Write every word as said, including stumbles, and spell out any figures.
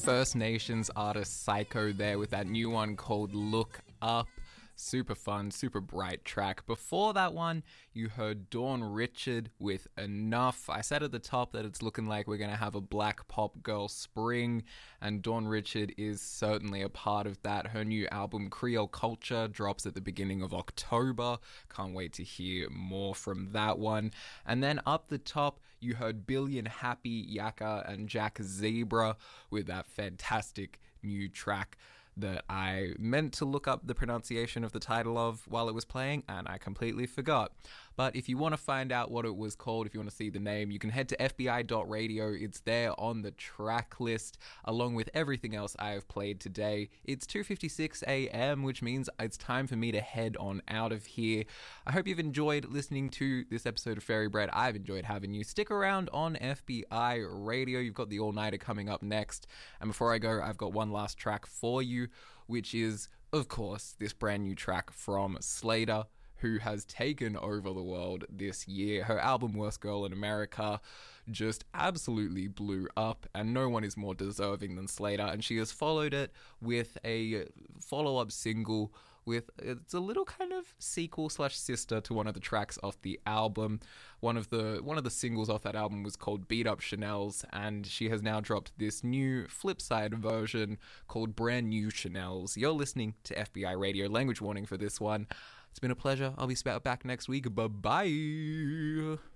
First Nations artist Psycho there with that new one called Look Up. Super fun, super bright track. Before that one, you heard Dawn Richard with Enough. I said at the top that it's looking like we're going to have a black pop girl spring, and Dawn Richard is certainly a part of that. Her new album, Creole Culture, drops at the beginning of October. Can't wait to hear more from that one. And then up the top, you heard Billion Happy, Yaka, and Jack Zebra with that fantastic new track that I meant to look up the pronunciation of the title of while it was playing, and I completely forgot. But if you want to find out what it was called, if you want to see the name, you can head to f b i dot radio. It's there on the track list, along with everything else I have played today. It's two fifty-six a.m., which means it's time for me to head on out of here. I hope you've enjoyed listening to this episode of Fairy Bread. I've enjoyed having you. Stick around on F B I Radio. You've got the All-Nighter coming up next. And before I go, I've got one last track for you, which is, of course, this brand new track from Slater, who has taken over the world this year. Her album, Worst Girl in America, just absolutely blew up, and no one is more deserving than Slater, and she has followed it with a follow-up single with, it's a little kind of sequel slash sister to one of the tracks off the album. One of the one of the singles off that album was called Beat Up Chanel's, and she has now dropped this new flip side version called Brand New Chanel's. You're listening to F B I Radio. Language warning for this one. It's been a pleasure. I'll be back next week. Bye-bye.